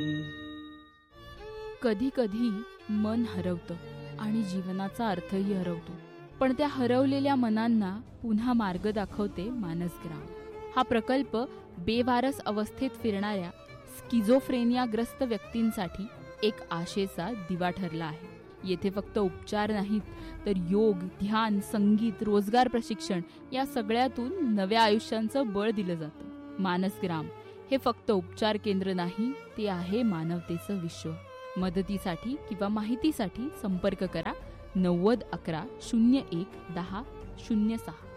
कधी कधी मन हरवतं आणि जीवनाचा अर्थही हरवतो, पण त्या हरवलेल्या मनांना पुन्हा मार्ग दाखवते मानसग्राम. हा प्रकल्प बेवारस अवस्थेत फिरणाऱ्या स्किझोफ्रेनियाग्रस्त व्यक्तींसाठी एक आशेचा दिवा ठरला आहे. येथे फक्त उपचार नाहीत, तर योग, ध्यान, संगीत, रोजगार प्रशिक्षण या सगळ्यातून नव्या आयुष्यांचं बळ दिलं जातं. मानसग्राम हे फक्त उपचार केंद्र नाही, ते आहे मानवतेचं विश्व. मदतीसाठी किंवा माहितीसाठी संपर्क करा 90 11 01 10 06.